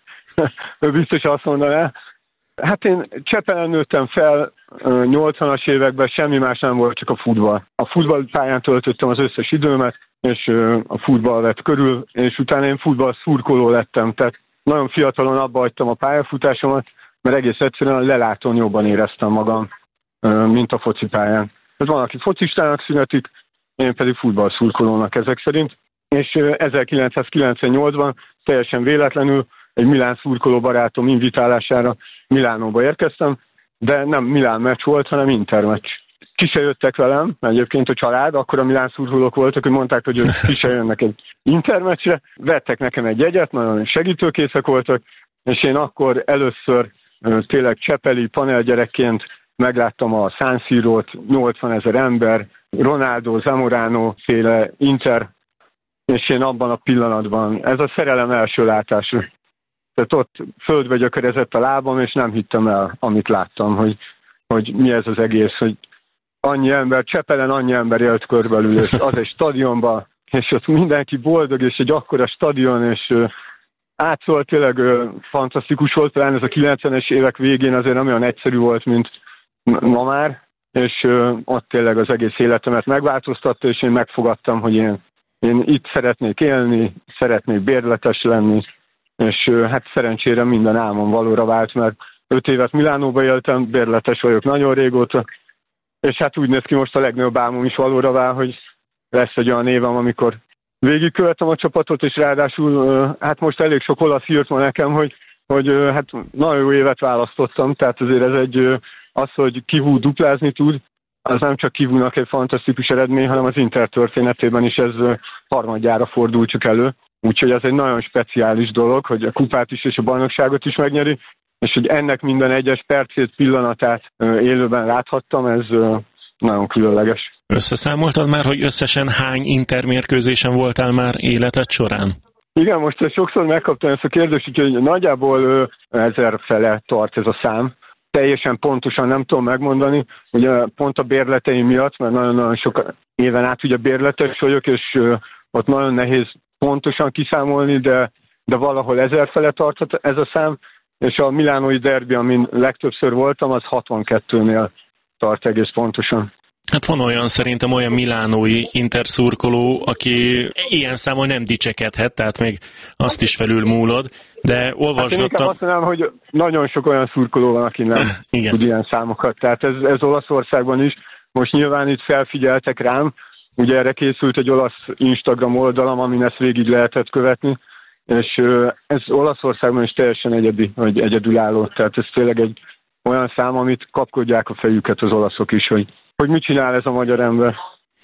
ő biztos azt mondaná. Hát én Csepelen nőttem fel, nyolcvanas években semmi más nem volt, csak a futball. A futballpályán töltöttem az összes időmet, és a futball vett körül, és utána én futball szurkoló lettem, tehát nagyon fiatalon abba hagytam a pályafutásomat, mert egész egyszerűen a lelátón jobban éreztem magam, mint a focipályán. Tehát van, aki focistának születik, én pedig futball szurkolónak ezek szerint, és ezerkilencszázkilencvennyolcban teljesen véletlenül egy Milán szurkoló barátom invitálására Milánóba érkeztem, de nem Milán meccs volt, hanem Inter meccs. Ki se jöttek velem, egyébként a család, akkor a Milán szurkolók voltak, hogy mondták, hogy ők ki se jönnek egy Inter meccsre, vettek nekem egy jegyet, nagyon segítőkészek voltak, és én akkor először tényleg csepeli panelgyerekként megláttam a San Sirót, nyolcvanezer ember, Ronaldo, Zamorano féle Inter, és én abban a pillanatban, ez a szerelem első látása. Tehát ott földbe gyökerezett a lábam, és nem hittem el, amit láttam, hogy, hogy mi ez az egész, hogy annyi ember, Csepelen annyi ember élt körbelül, és az egy stadionban, és ott mindenki boldog, és egy akkora stadion, és átszólt tényleg fantasztikus volt, talán ez a kilencvenes évek végén azért nem olyan egyszerű volt, mint ma már, és ott tényleg az egész életemet megváltoztatta, és én megfogadtam, hogy én, én itt szeretnék élni, szeretnék bérletes lenni, és hát szerencsére minden álmom valóra vált, mert öt évet Milánóba éltem, bérletes vagyok nagyon régóta, és hát úgy néz ki most a legnagyobb álmom is valóra vál, hogy lesz egy olyan évem, amikor végigkövetem a csapatot, és ráadásul hát most elég sok olasz hírt van nekem, hogy, hogy hát nagyon jó évet választottam, tehát azért ez egy, az, hogy Kivu duplázni tud, az nem csak Kivúnak egy fantasztikus eredmény, hanem az Inter történetében is ez harmadjára fordul csak elő. Úgyhogy ez egy nagyon speciális dolog, hogy a kupát is és a bajnokságot is megnyeri, és hogy ennek minden egyes percét, pillanatát élőben láthattam, ez nagyon különleges. Összeszámoltad már, hogy összesen hány Inter mérkőzésen voltál már életed során? Igen, most sokszor megkaptam ezt a kérdést, úgyhogy nagyjából ezer fele tart ez a szám. Teljesen pontosan nem tudom megmondani, ugye pont a bérleteim miatt, mert nagyon-nagyon sok éven át ugye bérletes vagyok, és ott nagyon nehéz pontosan kiszámolni, de, de valahol ezer fele tartott ez a szám, és a milánói derbi, amin legtöbbször voltam, az hatvankettőnél tart egész pontosan. Hát van olyan, szerintem olyan milánói Inter szurkoló, aki ilyen számon nem dicsekedhet, tehát még azt is felülmúlod, de olvasgattam... Hát én azt mondanám, hogy nagyon sok olyan szurkoló van, aki nem tud ilyen számokat, tehát ez, ez Olaszországban is. Most nyilván itt felfigyeltek rám, ugye erre készült egy olasz Instagram oldalam, amin ezt végig lehetett követni, és ez Olaszországban is teljesen egyedi, vagy egyedülálló, tehát ez tényleg egy olyan szám, amit kapkodják a fejüket az olaszok is, hogy, hogy mit csinál ez a magyar ember.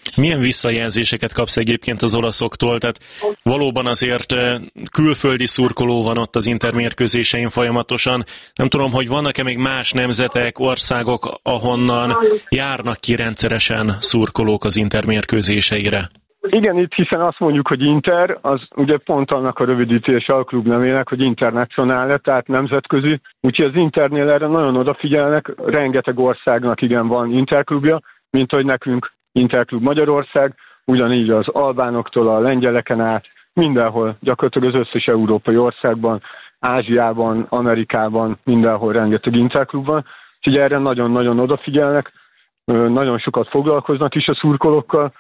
Milyen visszajelzéseket kapsz egyébként az olaszoktól? Tehát valóban azért külföldi szurkoló van ott az Inter mérkőzésein folyamatosan. Nem tudom, hogy vannak-e még más nemzetek, országok, ahonnan járnak ki rendszeresen szurkolók az Inter mérkőzéseire? Igen, itt hiszen azt mondjuk, hogy Inter, az ugye pont annak a rövidítése a klub nevének, hogy internacionále, tehát nemzetközi. Úgyhogy az Internél erre nagyon odafigyelnek, rengeteg országnak igen van Interklubja, mint hogy nekünk Interklub Magyarország, ugyanígy az albánoktól a lengyeleken át, mindenhol, gyakorlatilag az összes európai országban, Ázsiában, Amerikában, mindenhol rengeteg Interklub van. Úgyhogy erre nagyon-nagyon odafigyelnek, nagyon sokat foglalkoznak is a szurkolókkal,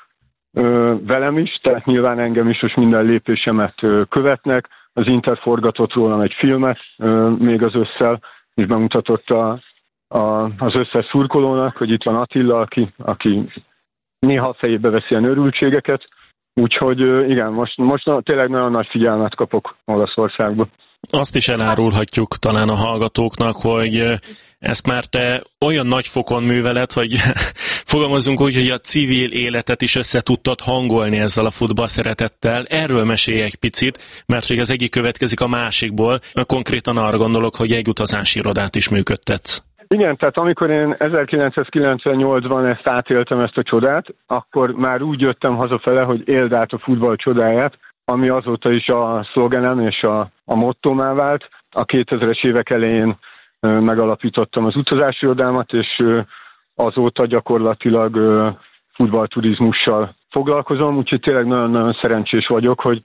velem is, tehát nyilván engem is most minden lépésemet követnek. Az Inter forgatott rólam egy filmet még az ősszel, és bemutatott a, a, az összes szurkolónak, hogy itt van Attila, aki, aki néha a fejébe veszi ilyen örültségeket. Úgyhogy igen, most, most tényleg nagyon nagy figyelmet kapok Olaszországba. Azt is elárulhatjuk talán a hallgatóknak, hogy ezt már te olyan nagy fokon műveled, hogy fogalmazunk úgy, hogy a civil életet is össze tudtad hangolni ezzel a futballszeretettel. Erről mesélj egy picit, mert hogy az egyik következik a másikból. Konkrétan arra gondolok, hogy egy utazási irodát is működtetsz. Igen, tehát amikor én ezerkilencszázkilencvennyolcban ezt átéltem, ezt a csodát, akkor már úgy jöttem hazafele, hogy éld át a futball csodáját, ami azóta is a szlogenem és a, a mottómá vált. A kétezres évek elején megalapítottam az utazási irodámat, és azóta gyakorlatilag futballturizmussal foglalkozom, úgyhogy tényleg nagyon-nagyon szerencsés vagyok, hogy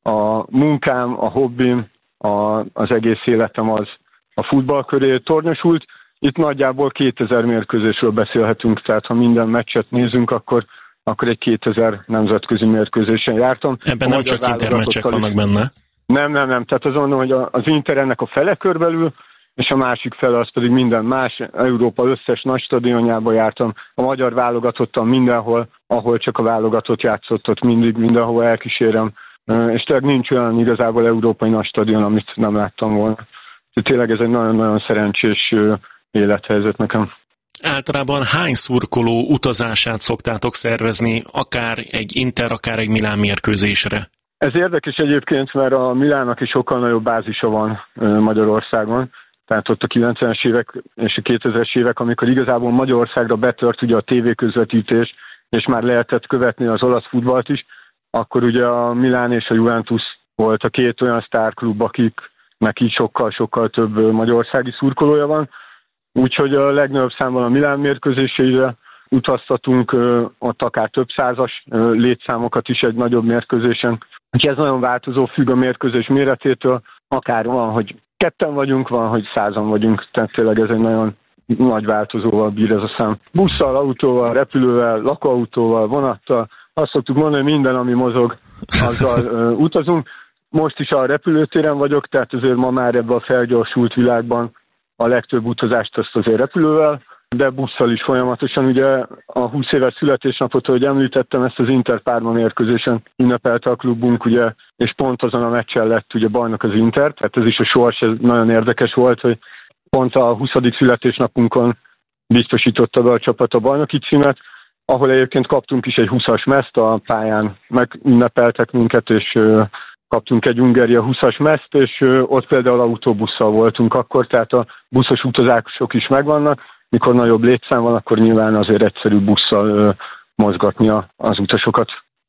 a munkám, a hobbim, a, az egész életem az a futball köré tornyosult. Itt nagyjából kétezer mérkőzésről beszélhetünk, tehát ha minden meccset nézünk, akkor, akkor egy kétezer nemzetközi mérkőzésen jártam. Ebben nem csak intermeccsek vannak benne? Nem, nem, nem. Tehát azt mondom, hogy az Inter ennek a fele körbelül, és a másik fele az pedig minden más. Európa összes nagy stadionjába jártam. A magyar válogatottam mindenhol, ahol csak a válogatott játszott, ott mindig, mindenhol elkísérem. És tényleg nincs olyan igazából európai nagy stadion, amit nem láttam volna. Tényleg ez egy nagyon-nagyon szerencsés élethelyzet nekem. Általában hány szurkoló utazását szoktátok szervezni, akár egy Inter, akár egy Milán mérkőzésre? Ez érdekes egyébként, mert a Milánnak is sokkal nagyobb bázisa van Magyarországon. Tehát ott a kilencvenes évek és a kétezres évek, amikor igazából Magyarországra betört ugye a tévéközvetítés, és már lehetett követni az olasz futballt is, akkor ugye a Milán és a Juventus volt a két olyan sztárklub, akiknek így sokkal-sokkal több magyarországi szurkolója van. Úgyhogy a legnagyobb számban a Milán mérkőzéseire utaztatunk, ott akár több százas létszámokat is egy nagyobb mérkőzésen. Úgyhogy ez nagyon változó, függ a mérkőzés méretétől, akár van, hogy ketten vagyunk, van, hogy százan vagyunk, tehát tényleg ez egy nagyon nagy változóval bír ez a szám. Busszal, autóval, repülővel, lakóautóval, vonattal, azt szoktuk mondani, hogy minden, ami mozog, azzal uh, utazunk. Most is a repülőtéren vagyok, tehát azért ma már ebben a felgyorsult világban a legtöbb utazást azt azért repülővel, de busszal is folyamatosan. Ugye a húsz éves születésnapot, ahogy említettem, ezt az Inter Parma mérkőzésen ünnepelte a klubunk, ugye, és pont azon a meccsen lett ugye bajnok az Inter, tehát ez is a sors, ez nagyon érdekes volt, hogy pont a huszadik születésnapunkon biztosította be a csapat a bajnoki címet, ahol egyébként kaptunk is egy húszas meszt, a pályán megünnepeltek minket, és kaptunk egy Hungária húszas meszt, és ott például autóbusszal voltunk akkor, tehát a buszos utazások is megvannak. Mikor nagyobb létszám van, akkor nyilván azért egyszerű busszal mozgatni az utasokat.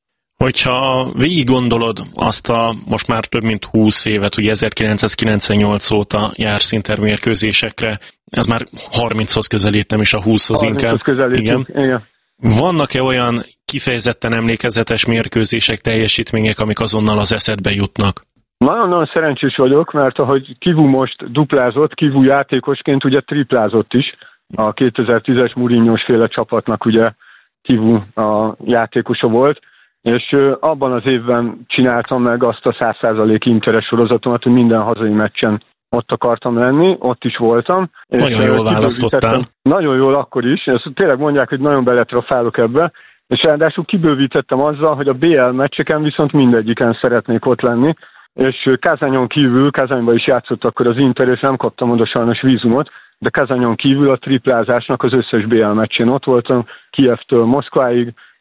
Hogyha végig gondolod azt a most már több mint húsz évet, ugye ezerkilencszázkilencvennyolc óta jársz Inter mérkőzésekre, ez már harminchoz közelít, nem is a húszhoz inkább. Igen. Igen. Vannak-e olyan kifejezetten emlékezetes mérkőzések, teljesítmények, amik azonnal az eszedbe jutnak? Nagyon-nagyon szerencsés vagyok, mert ahogy Kivu most duplázott, Kivu játékosként ugye triplázott is. A kétezer-tízes Mourinho-s féle csapatnak ugye Kivu a játékosa volt, és abban az évben csináltam meg azt a száz százalék Interes sorozatomat, hogy minden hazai meccsen ott akartam lenni, ott is voltam. Nagyon és jól választottál. Nagyon jól akkor is, ezt tényleg mondják, hogy nagyon beletrafálok ebbe, és ráadásul kibővítettem azzal, hogy a bé el meccseken viszont mindegyiken szeretnék ott lenni, és Kazányon kívül, Kazányban is játszott akkor az Inter, és nem kaptam oda sajnos vízumot, de Kazányon kívül a triplázásnak az összes bé el meccsén ott voltam, Kijevtől Moszkváig,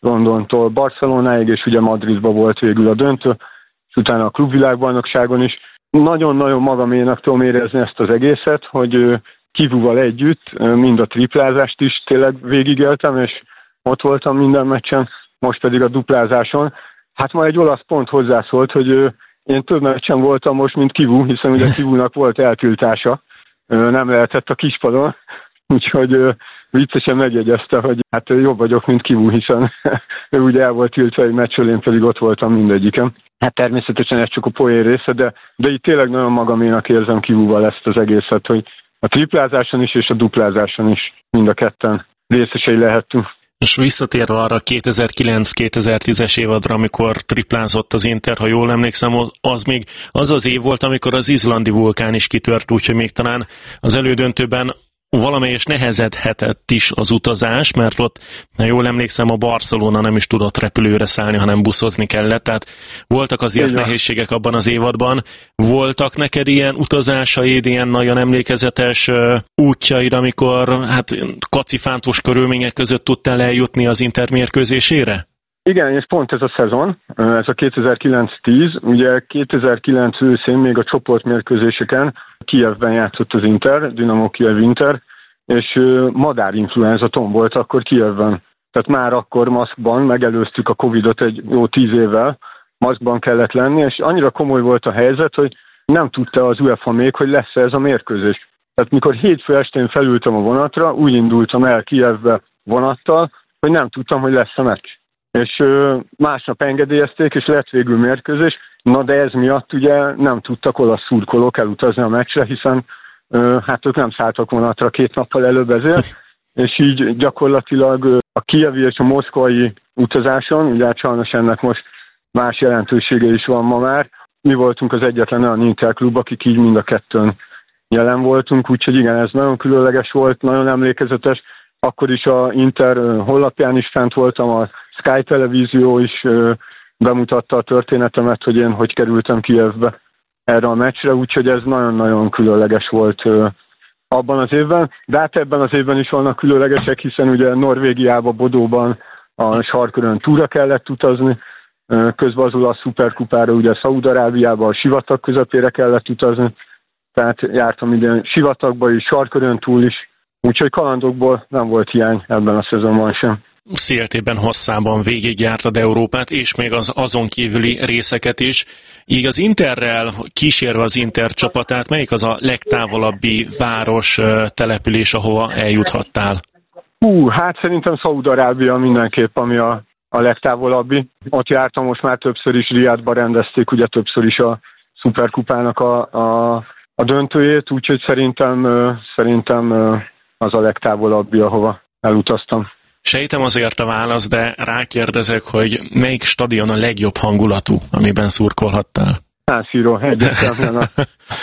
Londontól Barcelonáig, és ugye Madridba volt végül a döntő, és utána a klubvilágbajnokságon is. Nagyon-nagyon magaménak tudom érezni ezt az egészet, hogy Kivúval együtt mind a triplázást is tényleg végigéltem, és ott voltam minden meccsen, most pedig a duplázáson. Hát ma egy olasz pont hozzászólt, hogy én több meccsen voltam most, mint Kivú, hiszen ugye Kivúnak volt eltiltása, nem lehetett a kispadon, úgyhogy viccesen megjegyezte, hogy hát jobb vagyok, mint Kivú, hiszen ő ugye el volt tiltva egy meccsről, én pedig ott voltam mindegyiken. Hát természetesen ez csak a poén része, de, de itt tényleg nagyon magaménak érzem Kivúval ezt az egészet, hogy a triplázáson is és a duplázáson is mind a ketten részesei lehettünk. És visszatérve arra kétezer-kilenc-kétezer-tízes évadra, amikor triplázott az Inter, ha jól emlékszem, az még az az év volt, amikor az izlandi vulkán is kitört, úgyhogy még talán az elődöntőben valamelyes nehezedhetett is az utazás, mert ott, ha jól emlékszem, a Barcelona nem is tudott repülőre szállni, hanem buszozni kellett, tehát voltak azért Igen. nehézségek abban az évadban. Voltak neked ilyen utazásaid, ilyen nagyon emlékezetes útjaid, amikor hát kacifántos körülmények között tudtál eljutni az Inter mérkőzésére? Igen, és pont ez a szezon, ez a kétezer-kilenc-tíz, ugye kétezer-kilenc őszén még a csoportmérkőzéseken Kijevben játszott az Inter, Dinamo Kijev Inter, és madárinfluenza tombolt akkor Kijevben. Tehát már akkor maszkban megelőztük a Covidot egy jó tíz évvel, maszkban kellett lenni, és annyira komoly volt a helyzet, hogy nem tudta az UEFA még, hogy lesz ez a mérkőzés. Tehát mikor hétfő estén felültem a vonatra, úgy indultam el Kijevbe vonattal, hogy nem tudtam, hogy lesz a meccs. És másnap engedélyezték, és lett végül mérkőzés. Na de ez miatt ugye nem tudtak olasz szurkolók elutazni a meccsre, hiszen hát ők nem szálltak vonatra két nappal előbb ezért, és így gyakorlatilag a kijevi és a moszkvai utazáson, ugye sajnos ennek most más jelentősége is van ma már, mi voltunk az egyetlen olyan Interklub, akik így mind a kettőn jelen voltunk, úgyhogy igen, ez nagyon különleges volt, nagyon emlékezetes. Akkor is a Inter honlapján is fent voltam, a Sky Televízió is bemutatta a történetemet, hogy én hogy kerültem Kijevbe erre a meccsre, úgyhogy ez nagyon-nagyon különleges volt abban az évben. De hát ebben az évben is vannak különlegesek, hiszen ugye Norvégiába, Bodóban a sarkörön túra kellett utazni, közben az olasz szuperkupára ugye Szaúd-Arábiába a sivatag közepére kellett utazni, tehát jártam ide sivatagba is, sarkörön túl is, úgyhogy kalandokból nem volt hiány ebben a szezonban sem. Széltében, hosszában végigjártad Európát, és még az azon kívüli részeket is. Így az Interrel, kísérve az Inter csapatát, melyik az a legtávolabbi város, település, ahova eljuthattál? Hú, hát szerintem Szaúd-Arábia mindenképp, ami a, a legtávolabbi. Ott jártam most már többször is, Riadba rendezték ugye többször is a szuperkupának a, a, a döntőjét, úgyhogy szerintem, szerintem az a legtávolabbi, ahova elutaztam. Sejtem azért a válasz, de rákérdezek, hogy melyik stadion a legjobb hangulatú, amiben szurkolhattál? San Siro, egyértelműen a,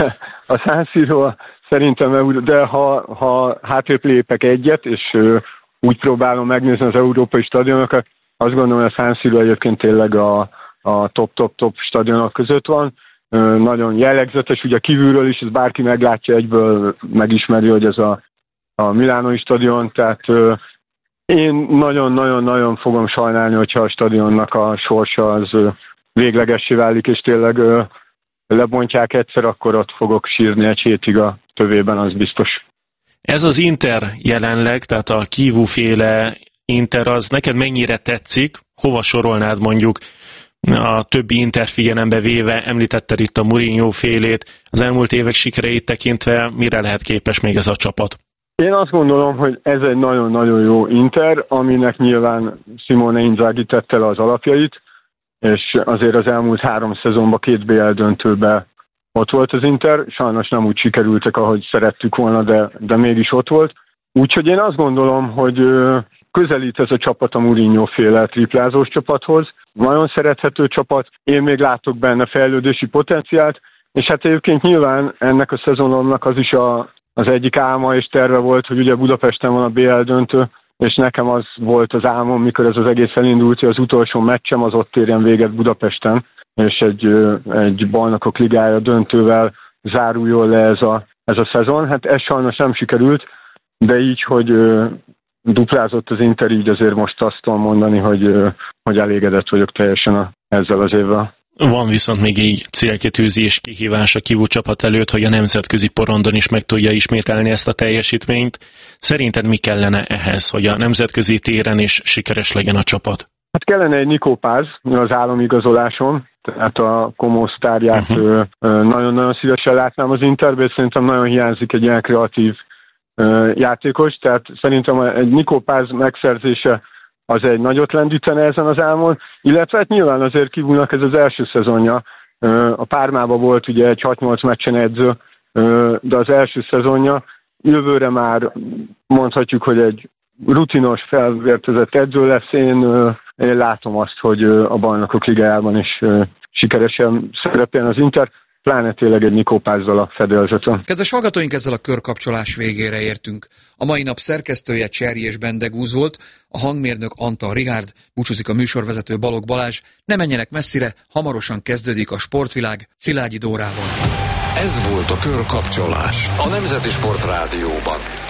a San Siro szerintem, de ha, ha hátrébb lépek egyet, és úgy próbálom megnézni az európai stadionokat, azt gondolom, hogy a San Siro egyébként tényleg a, a top-top-top stadionok között van. Nagyon jellegzetes, ugye kívülről is, ez bárki meglátja egyből, megismeri, hogy ez a, a Milánói stadion, tehát én nagyon-nagyon-nagyon fogom sajnálni, hogyha a stadionnak a sorsa az véglegessé válik, és tényleg lebontják egyszer, akkor ott fogok sírni egy hétig a tövében, az biztos. Ez az Inter jelenleg, tehát a Kivú-féle Inter, az neked mennyire tetszik? Hova sorolnád mondjuk a többi Inter figyelembe véve? Említetted itt a Mourinho-félét, az elmúlt évek sikereit tekintve mire lehet képes még ez a csapat? Én azt gondolom, hogy ez egy nagyon-nagyon jó Inter, aminek nyilván Simone Inzaghi tette le az alapjait, és azért az elmúlt három szezonban két bé el döntőben ott volt az Inter, sajnos nem úgy sikerültek, ahogy szerettük volna, de, de mégis ott volt. Úgyhogy én azt gondolom, hogy közelít ez a csapat a Mourinho-féle triplázós csapathoz. Nagyon szerethető csapat, én még látok benne fejlődési potenciált, és hát egyébként nyilván ennek a szezonomnak az is a az egyik álma és terve volt, hogy ugye Budapesten van a bé el döntő, és nekem az volt az álmom, mikor ez az egész elindult, hogy az utolsó meccsem az ott érjen véget Budapesten, és egy, egy bajnokok ligája döntővel záruljon le ez a, ez a szezon. Hát ez sajnos nem sikerült, de így, hogy duplázott az Inter, így azért most azt tudom mondani, hogy, hogy elégedett vagyok teljesen a, ezzel az évvel. Van viszont még így célkitűzés, kihívás a Kivu csapat előtt, hogy a nemzetközi porondon is meg tudja ismételni ezt a teljesítményt. Szerinted mi kellene ehhez, hogy a nemzetközi téren is sikeres legyen a csapat? Hát kellene egy Nikó Páz az államigazoláson, tehát a Como sztárját uh-huh. nagyon-nagyon szívesen látnám az Interbe, és szerintem nagyon hiányzik egy ilyen kreatív játékos, tehát szerintem egy Nikó Páz megszerzése az egy nagyot lendítene ezen az álmon, illetve hát nyilván azért Kivúnak ez az első szezonja. A Pármában volt ugye egy hat-nyolc meccsen edző, de az első szezonja. Jövőre már mondhatjuk, hogy egy rutinos, felvértezett edző lesz. Én, én látom azt, hogy a Bajnokok Ligájában is sikeresen szerepeljen az Inter, pláne tényleg egy Nikó Pázzal a fedélzeten. Kedves hallgatóink, ezzel a körkapcsolás végére értünk. A mai nap szerkesztője Cserji és Bendegúz volt, a hangmérnök Antal Richárd, búcsúzik a műsorvezető Balogh Balázs. Ne menjenek messzire, hamarosan kezdődik a Sportvilág Szilágyi Dórával. Ez volt a Körkapcsolás a Nemzeti Sport Rádióban.